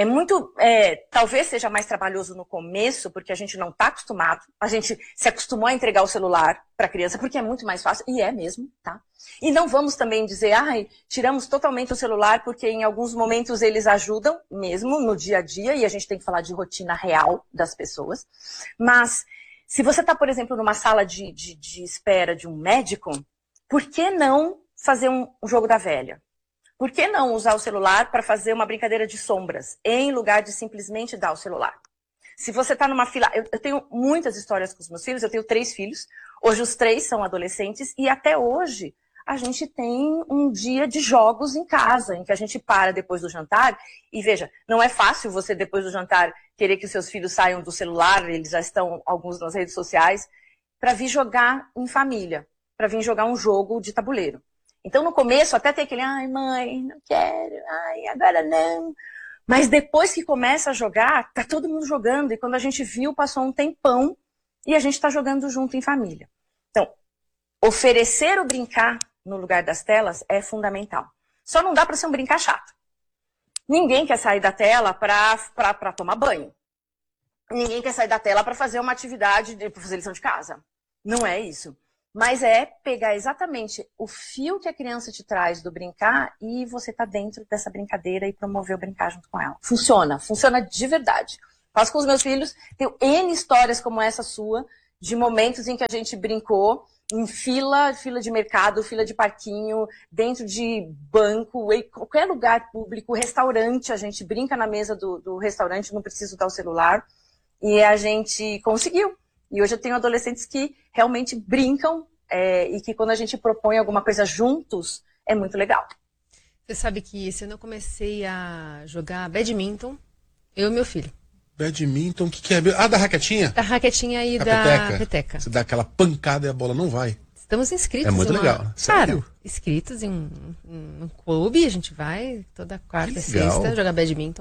Talvez seja mais trabalhoso no começo, porque a gente não está acostumado. A gente se acostumou a entregar o celular para a criança, porque é muito mais fácil, e é mesmo, tá? E não vamos também dizer, tiramos totalmente o celular, porque em alguns momentos eles ajudam mesmo no dia a dia, e a gente tem que falar de rotina real das pessoas. Mas, se você está, por exemplo, numa sala de espera de um médico, por que não fazer um jogo da velha? Por que não usar o celular para fazer uma brincadeira de sombras, em lugar de simplesmente dar o celular? Se você está numa fila... Eu tenho muitas histórias com os meus filhos, eu tenho 3 filhos, hoje os 3 são adolescentes, e até hoje a gente tem um dia de jogos em casa, em que a gente para depois do jantar, e veja, não é fácil você depois do jantar querer que os seus filhos saiam do celular, eles já estão, alguns nas redes sociais, para vir jogar em família, para vir jogar um jogo de tabuleiro. Então, no começo, até tem aquele, mãe, não quero, agora não. Mas depois que começa a jogar, tá todo mundo jogando. E quando a gente viu, passou um tempão e a gente tá jogando junto em família. Então, oferecer o brincar no lugar das telas é fundamental. Só não dá para ser um brincar chato. Ninguém quer sair da tela para tomar banho. Ninguém quer sair da tela para fazer uma atividade, para fazer lição de casa. Não é isso. Mas é pegar exatamente o fio que a criança te traz do brincar e você tá dentro dessa brincadeira e promover o brincar junto com ela. Funciona de verdade. Faço com os meus filhos, tenho N histórias como essa sua, de momentos em que a gente brincou em fila de mercado, fila de parquinho, dentro de banco, em qualquer lugar público, restaurante, a gente brinca na mesa do restaurante, não preciso dar o celular, e a gente conseguiu. E hoje eu tenho adolescentes que realmente brincam e que quando a gente propõe alguma coisa juntos, é muito legal. Você sabe que esse ano eu comecei a jogar badminton, eu e meu filho. Badminton, o que é? Ah, da raquetinha? Da raquetinha e da peteca. Você dá aquela pancada e a bola não vai. Estamos inscritos. É muito legal. Sério? Cara, inscritos em um clube, a gente vai toda quarta e sexta jogar badminton.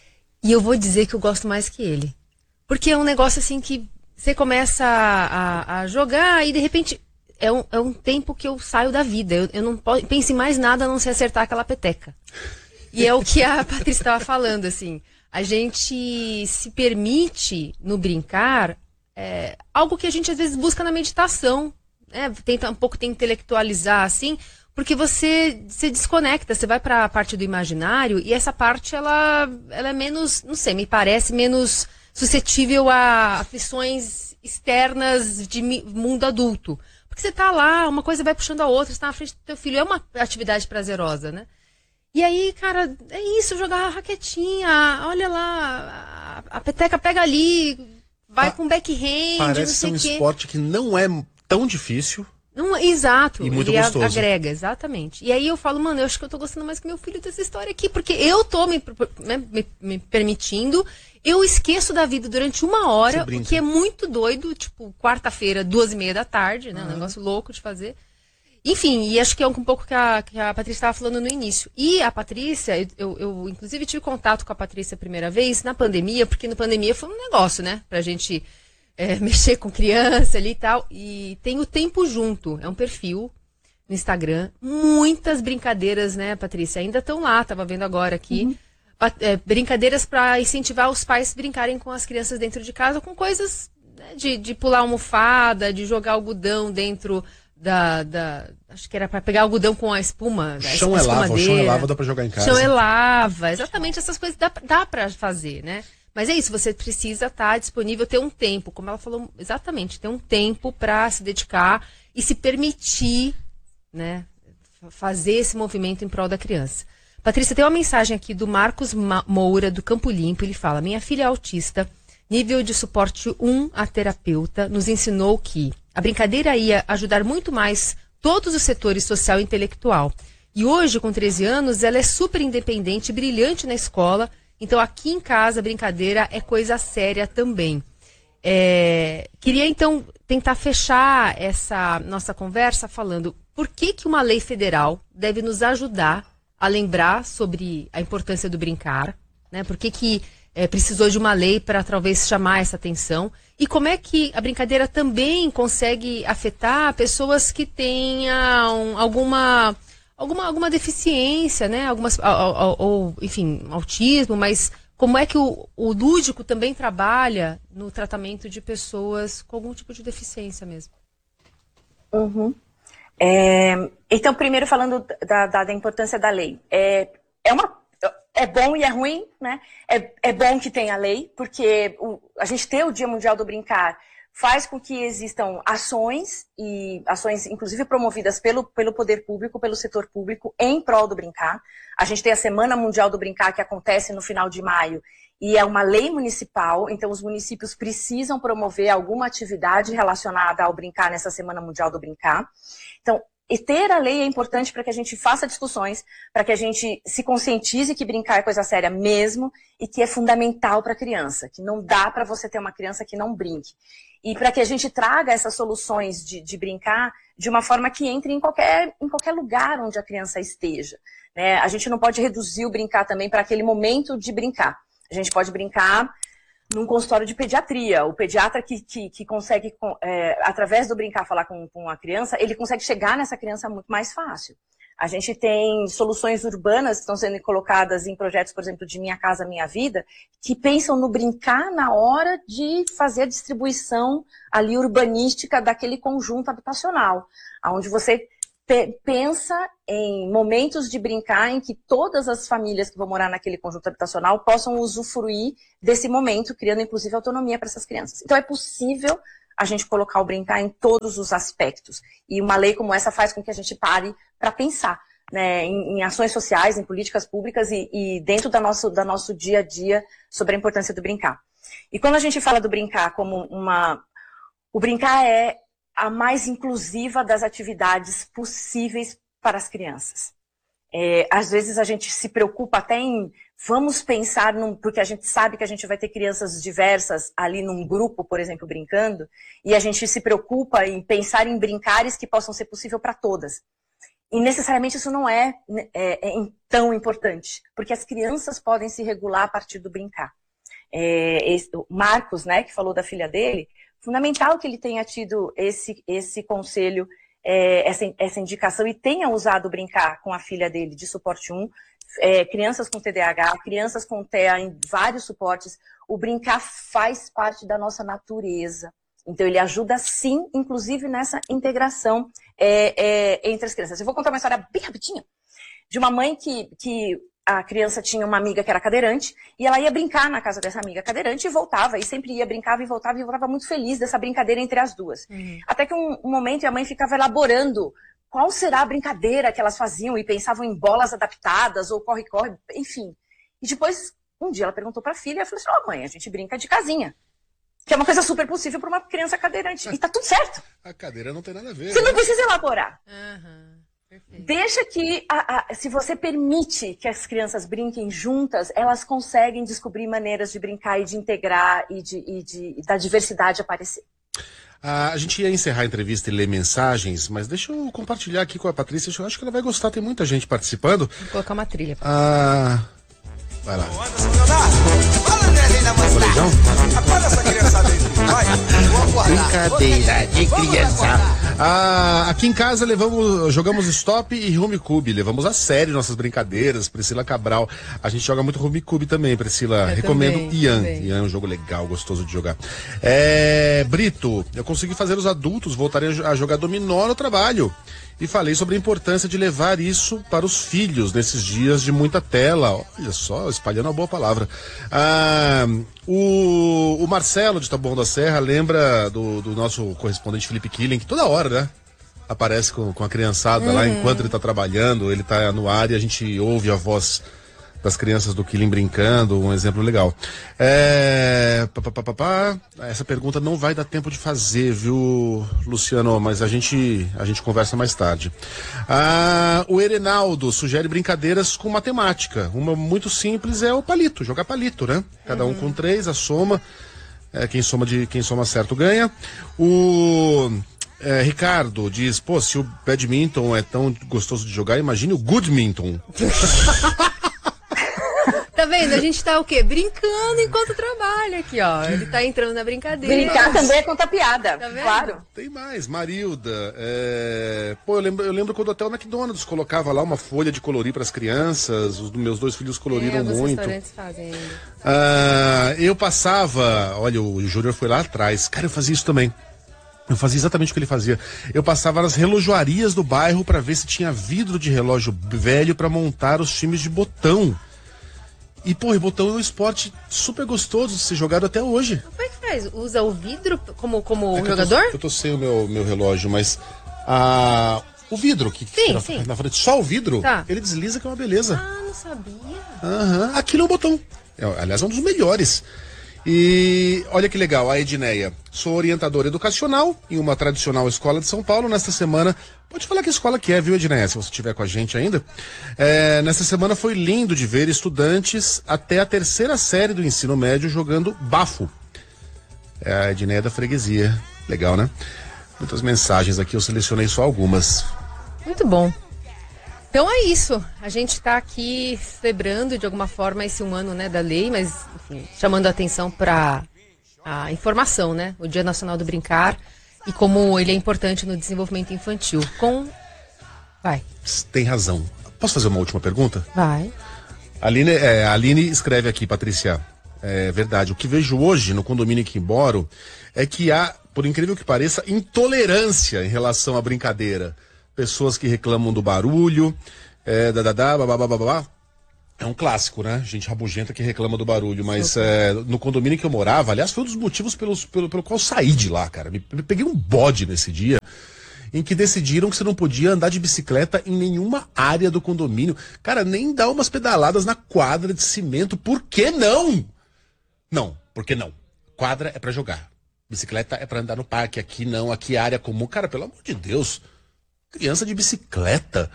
E eu vou dizer que eu gosto mais que ele. Porque é um negócio assim que você começa a jogar e de repente é um tempo que eu saio da vida. Eu não penso em mais nada a não ser acertar aquela peteca. E é o que a Patrícia estava falando, assim. A gente se permite, no brincar, algo que a gente às vezes busca na meditação. Tenta um pouco intelectualizar, assim, porque você se desconecta, você vai para a parte do imaginário e essa parte ela é menos, não sei, me parece menos suscetível a aflições externas de mundo adulto. Porque você tá lá, uma coisa vai puxando a outra, você tá na frente do teu filho, é uma atividade prazerosa, né? E aí, cara, é isso, jogar a raquetinha, olha lá, a peteca pega ali, vai com backhand, parece não sei ser um o quê. esporte que não é tão difícil. Exato, e muito ele gostoso. agrega, exatamente. E aí eu falo, mano, eu acho que eu tô gostando mais que meu filho dessa história aqui, porque eu tô me permitindo, eu esqueço da vida durante uma hora, o que é muito doido, tipo, quarta-feira, 2:30 da tarde, né, um negócio louco de fazer. Enfim, e acho que é um pouco que a Patrícia estava falando no início. E a Patrícia, eu inclusive tive contato com a Patrícia a primeira vez na pandemia, porque na pandemia foi um negócio, né, pra gente mexer com criança ali e tal. E tem o Tempo Junto, é um perfil no Instagram. Muitas brincadeiras, né, Patrícia? Ainda estão lá, tava vendo agora aqui. Brincadeiras para incentivar os pais a brincarem com as crianças dentro de casa, com coisas, né, de pular almofada, de jogar algodão dentro acho que era para pegar algodão com a espuma. Chão é lava, dá para jogar em casa. Chão é lava, exatamente, essas coisas dá para fazer, né? Mas é isso, você precisa estar disponível, ter um tempo, como ela falou, exatamente, ter um tempo para se dedicar e se permitir, né, fazer esse movimento em prol da criança. Patrícia, tem uma mensagem aqui do Marcos Moura, do Campo Limpo, ele fala: minha filha é autista, nível de suporte 1 a terapeuta, nos ensinou que a brincadeira ia ajudar muito mais todos os setores social e intelectual. E hoje, com 13 anos, ela é super independente, brilhante na escola. Então, aqui em casa, a brincadeira é coisa séria também. Queria, então, tentar fechar essa nossa conversa falando por que uma lei federal deve nos ajudar a lembrar sobre a importância do brincar, né? Por que precisou de uma lei para talvez chamar essa atenção, e como é que a brincadeira também consegue afetar pessoas que tenham alguma deficiência, né? Ou, enfim, autismo, mas como é que o lúdico também trabalha no tratamento de pessoas com algum tipo de deficiência mesmo? Uhum. Então, primeiro falando da importância da lei. É bom e é ruim, né? É bom que tenha lei, porque a gente ter o Dia Mundial do Brincar faz com que existam ações, e ações inclusive promovidas pelo poder público, pelo setor público, em prol do brincar. A gente tem a Semana Mundial do Brincar, que acontece no final de maio, e é uma lei municipal, então os municípios precisam promover alguma atividade relacionada ao brincar nessa Semana Mundial do Brincar. Então, e ter a lei é importante para que a gente faça discussões, para que a gente se conscientize que brincar é coisa séria mesmo e que é fundamental para a criança, que não dá para você ter uma criança que não brinque. E para que a gente traga essas soluções de brincar de uma forma que entre em qualquer lugar onde a criança esteja, né? A gente não pode reduzir o brincar também para aquele momento de brincar. A gente pode brincar num consultório de pediatria. O pediatra que consegue, através do brincar, falar com a criança, ele consegue chegar nessa criança muito mais fácil. A gente tem soluções urbanas que estão sendo colocadas em projetos, por exemplo, de Minha Casa Minha Vida, que pensam no brincar na hora de fazer a distribuição ali urbanística daquele conjunto habitacional, onde você pensa em momentos de brincar em que todas as famílias que vão morar naquele conjunto habitacional possam usufruir desse momento, criando inclusive autonomia para essas crianças. Então é possível a gente colocar o brincar em todos os aspectos. E uma lei como essa faz com que a gente pare para pensar, né, em ações sociais, em políticas públicas e dentro do nosso dia a dia sobre a importância do brincar. E quando a gente fala do brincar como o brincar é a mais inclusiva das atividades possíveis para as crianças. Às vezes a gente se preocupa até em vamos pensar, porque a gente sabe que a gente vai ter crianças diversas ali num grupo, por exemplo, brincando, e a gente se preocupa em pensar em brincares que possam ser possível para todas. E necessariamente isso não é tão importante, porque as crianças podem se regular a partir do brincar. O Marcos, né, que falou da filha dele, fundamental que ele tenha tido esse conselho, essa indicação e tenha usado o brincar com a filha dele de suporte 1, crianças com TDAH, crianças com TEA em vários suportes. O brincar faz parte da nossa natureza. Então ele ajuda sim, inclusive nessa integração entre as crianças. Eu vou contar uma história bem rapidinha de uma mãe que a criança tinha uma amiga que era cadeirante, e ela ia brincar na casa dessa amiga cadeirante e voltava, e sempre ia, brincava e voltava muito feliz dessa brincadeira entre as duas. Até que um momento a mãe ficava elaborando qual será a brincadeira que elas faziam, e pensavam em bolas adaptadas, ou corre-corre, enfim. E depois, um dia ela perguntou pra filha, e ela falou assim, mãe, a gente brinca de casinha, que é uma coisa super possível para uma criança cadeirante, e tá tudo certo. A cadeira não tem nada a ver. Você não precisa elaborar. Perfeito. Deixa que, se você permite que as crianças brinquem juntas, elas conseguem descobrir maneiras de brincar e de integrar e da diversidade aparecer. A gente ia encerrar a entrevista e ler mensagens, mas deixa eu compartilhar aqui com a Patrícia, eu acho que ela vai gostar, tem muita gente participando. Vou colocar uma trilha. Vai lá. Brincadeira de criança. Aqui em casa jogamos stop e Rummikub, levamos a sério nossas brincadeiras. Priscila Cabral, a gente joga muito Rummikub também, Priscila. Recomendo também, Ian. também. Ian é um jogo legal, gostoso de jogar. Brito, eu consegui fazer os adultos voltarem a jogar dominó no trabalho. E falei sobre a importância de levar isso para os filhos nesses dias de muita tela. Olha só, espalhando a boa palavra. O Marcelo de Taboão da Serra lembra do nosso correspondente Felipe Killing, que toda hora, né? Aparece com a criançada lá enquanto ele está trabalhando, ele está no ar e a gente ouve a voz das crianças do Killing brincando, um exemplo legal. Essa pergunta não vai dar tempo de fazer, viu, Luciano? Mas a gente conversa mais tarde. O Erenaldo sugere brincadeiras com matemática. Uma muito simples é o palito, jogar palito, né? Cada um com 3, a soma. Quem soma certo ganha. O Ricardo diz, se o badminton é tão gostoso de jogar, imagine o goodminton. Tá vendo? A gente tá o quê? Brincando enquanto trabalha aqui, ó. Ele tá entrando na brincadeira. Brincar também é contar piada, Tá vendo? claro. Tem mais, Marilda. Eu lembro quando até o McDonald's colocava lá uma folha de colorir para as crianças. Os meus 2 filhos coloriram Alguns muito. restaurantes fazem ainda. Eu passava. Olha, o Júnior foi lá atrás. Cara, eu fazia isso também. Eu fazia exatamente o que ele fazia. Eu passava nas relojoarias do bairro para ver se tinha vidro de relógio velho para montar os times de botão. E, botão é um esporte super gostoso de ser jogado até hoje. Como é que faz? Usa o vidro como Que jogador? Eu tô sem o meu relógio, mas o vidro que Sim, fica na frente, só o vidro, Tá. ele desliza que é uma beleza. Não sabia. Aquilo é um botão. Aliás, é um dos melhores. E olha que legal, a Edneia. Sou orientadora educacional em uma tradicional escola de São Paulo. Nesta semana, pode falar que escola que é, viu, Edneia, se você estiver com a gente ainda. Nesta semana foi lindo de ver estudantes até a 3ª série do ensino médio jogando bafo. A Edneia da freguesia. Legal, né? Muitas mensagens aqui, eu selecionei só algumas. Muito bom. Então é isso. A gente está aqui celebrando de alguma forma esse 1 ano, né, da lei, mas enfim, chamando a atenção para a informação, né? O Dia Nacional do Brincar e como ele é importante no desenvolvimento infantil. Vai. Tem razão. Posso fazer uma última pergunta? Vai. A Aline escreve aqui, Patrícia. É verdade. O que vejo hoje no condomínio em que moro é que há, por incrível que pareça, intolerância em relação à brincadeira. Pessoas que reclamam do barulho, babá. É um clássico, né? Gente rabugenta que reclama do barulho, mas no condomínio que eu morava, aliás, foi um dos motivos pelo qual saí de lá, cara. Me peguei um bode nesse dia, em que decidiram que você não podia andar de bicicleta em nenhuma área do condomínio. Cara, nem dar umas pedaladas na quadra de cimento. Por que não? Não, por que não? Quadra é pra jogar. Bicicleta é pra andar no parque. Aqui não, aqui é área comum. Cara, pelo amor de Deus. Criança de bicicleta.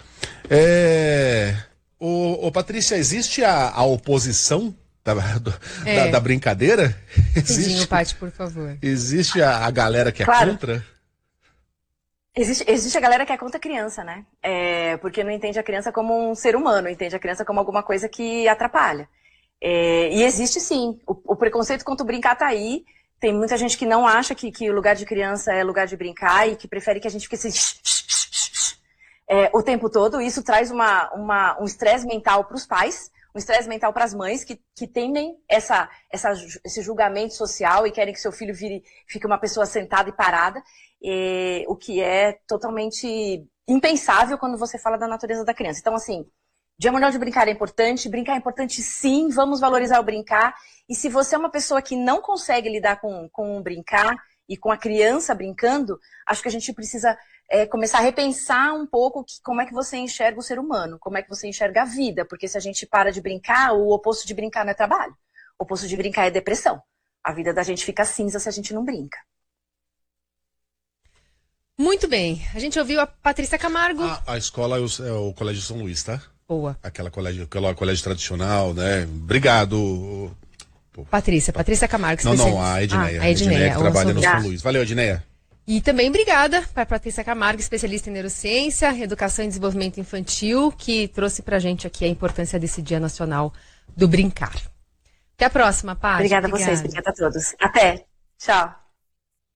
Patrícia, existe a oposição da brincadeira? Existe, Paty, por favor. Existe a galera que é contra? Existe a galera que é contra a criança, né? Porque não entende a criança como um ser humano, entende a criança como alguma coisa que atrapalha. E existe sim. O preconceito contra o brincar tá aí. Tem muita gente que não acha que o lugar de criança é lugar de brincar e que prefere que a gente fique assim o tempo todo. Isso traz um estresse mental para os pais, um estresse mental para as mães que temem esse julgamento social e querem que seu filho fique uma pessoa sentada e parada. O que é totalmente impensável quando você fala da natureza da criança. Então, assim, Dia Mundial de Brincar é importante sim, vamos valorizar o brincar. E se você é uma pessoa que não consegue lidar com o brincar e com a criança brincando, acho que a gente precisa começar a repensar um pouco como é que você enxerga o ser humano, como é que você enxerga a vida, porque se a gente para de brincar, o oposto de brincar não é trabalho. O oposto de brincar é depressão. A vida da gente fica cinza se a gente não brinca. Muito bem. A gente ouviu a Patrícia Camargo. A escola é o Colégio São Luís, tá? Boa. Aquele colégio tradicional, né? Obrigado. Patrícia Camargo. A Edneia. A Edneia que trabalha no São Luís. Valeu, Edneia. E também obrigada para a Patrícia Camargo, especialista em neurociência, educação e desenvolvimento infantil, que trouxe pra gente aqui a importância desse Dia Nacional do Brincar. Até a próxima, Paty. Obrigada a vocês, obrigada a todos. Até. Tchau.